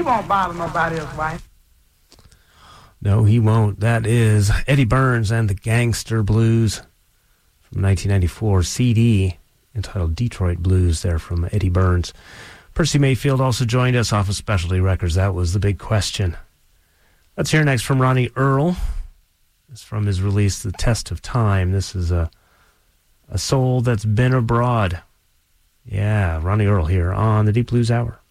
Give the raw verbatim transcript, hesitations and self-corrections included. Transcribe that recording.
won't bother nobody else's wife. No, he won't. That is Eddie Burns and the Gangster Blues from nineteen ninety-four C D entitled Detroit Blues there from Eddie Burns. Percy Mayfield also joined us off of Specialty Records. That was The Big Question. Let's hear next from Ronnie Earl. It's from his release, The Test of Time. This is a, a soul that's been abroad. Yeah, Ronnie Earl here on the Deep Blues Hour.